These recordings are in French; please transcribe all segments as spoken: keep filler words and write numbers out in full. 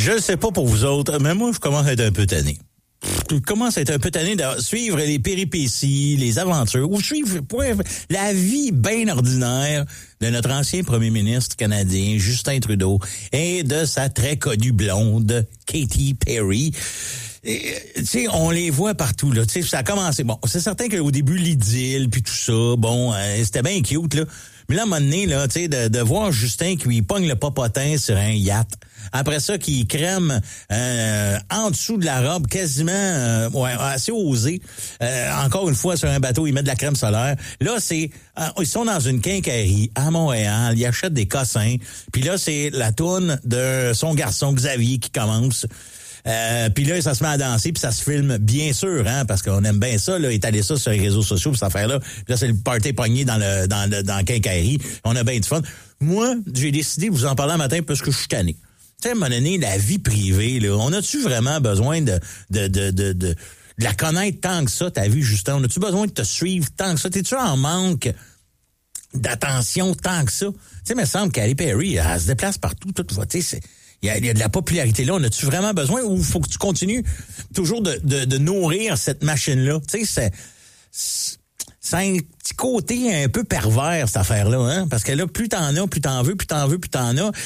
Je sais pas pour vous autres, mais moi, je commence à être un peu tanné. Je commence à être un peu tanné de suivre les péripéties, les aventures, ou suivre la vie bien ordinaire de notre ancien premier ministre canadien, Justin Trudeau, et de sa très connue blonde, Katy Perry. Tu sais, on les voit partout, là. Tu sais, ça a commencé. Bon, c'est certain qu'au début, l'idylle, puis tout ça, bon, euh, c'était bien cute, là. Mais là, à un moment donné, là, tu sais, de, de voir Justin qui lui pogne le popotin sur un yacht. Après ça, qui crème euh, en dessous de la robe, quasiment euh, ouais, assez osé. Euh, encore une fois, sur un bateau, il met de la crème solaire. Là, c'est euh, ils sont dans une quincaillerie à Montréal. Ils achètent des cossins. Puis là, c'est la toune de son garçon Xavier qui commence. Euh, puis là, ça se met à danser, puis ça se filme, bien sûr, hein, parce qu'on aime bien ça, là, étaler ça sur les réseaux sociaux, puis cette affaire-là. Puis là, c'est le party pogné dans le dans le dans la quincaillerie. On a bien du fun. Moi, j'ai décidé de vous en parler un matin parce que je suis tanné. Tu sais, à un moment donné, la vie privée, là, on a-tu vraiment besoin de de de de, de, de la connaître tant que ça, ta vie, Justin? On a-tu besoin de te suivre tant que ça? T'es-tu en manque d'attention tant que ça? Tu sais, il me semble qu'Katy Perry, elle se déplace partout, toute fois, tu sais, c'est... Il y, a, il y a de la popularité là. On a-tu vraiment besoin ou faut que tu continues toujours de, de, de nourrir cette machine-là? Tu sais, c'est, c'est un petit côté un peu pervers, cette affaire-là, hein? Parce que là, plus t'en as, plus t'en veux, plus t'en veux, plus t'en as.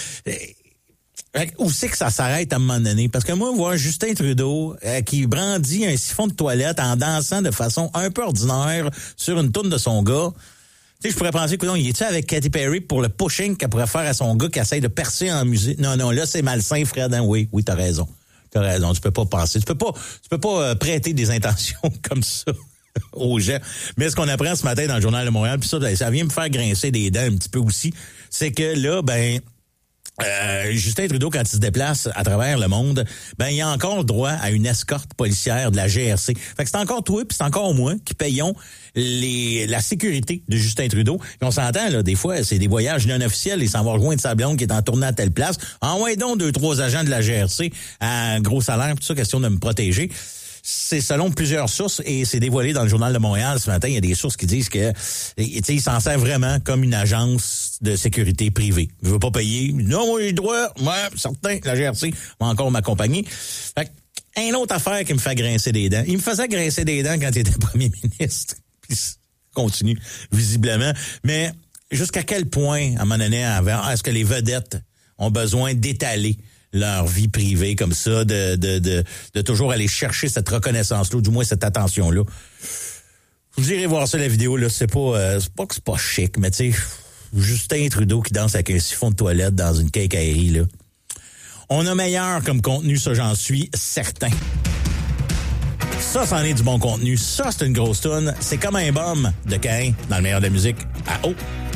Où c'est que ça s'arrête à un moment donné? Parce que moi, voir Justin Trudeau euh, qui brandit un siphon de toilette en dansant de façon un peu ordinaire sur une toune de son gars... Tu sais, je pourrais penser, écoute, il est-tu avec Katy Perry pour le pushing qu'elle pourrait faire à son gars qui essaye de percer en musique? Non, non, là, c'est malsain, Fred, hein? Oui, oui, t'as raison. T'as raison, tu peux pas penser. Tu peux pas, tu peux pas euh, prêter des intentions comme ça aux gens. Mais ce qu'on apprend ce matin dans le Journal de Montréal, puis ça, ça vient me faire grincer des dents un petit peu aussi, c'est que là, ben... Euh, Justin Trudeau, quand il se déplace à travers le monde, ben il a encore droit à une escorte policière de la G R C. Fait que c'est encore toi puis c'est encore moi qui payons les la sécurité de Justin Trudeau. Et on s'entend, là, des fois, c'est des voyages non officiels, il s'en va rejoindre sa blonde qui est en tournée à telle place. Envoie donc deux, trois agents de la G R C à gros salaire, tout ça, question de me protéger. C'est selon plusieurs sources et c'est dévoilé dans le Journal de Montréal ce matin. Il y a des sources qui disent que, tu sais, il s'en sert vraiment comme une agence de sécurité privée. Je veux pas payer. Non, moi, j'ai le droit. Ouais, certain, la G R C va encore m'accompagner. Fait que, une autre affaire qui me fait grincer des dents. Il me faisait grincer des dents quand il était premier ministre. Puis, continue, visiblement. Mais, jusqu'à quel point, à un moment donné, est-ce que les vedettes ont besoin d'étaler leur vie privée comme ça, de, de, de, de toujours aller chercher cette reconnaissance-là, ou du moins cette attention-là. Vous irez voir ça, la vidéo, là, c'est pas, euh, c'est pas que c'est pas chic, mais tu sais, Justin Trudeau qui danse avec un siphon de toilette dans une quincaillerie, là. On a meilleur comme contenu, ça, j'en suis certain. Ça, c'en est du bon contenu. Ça, c'est une grosse toune. C'est comme un bum de Caïn dans le meilleur de la musique. Ah oh!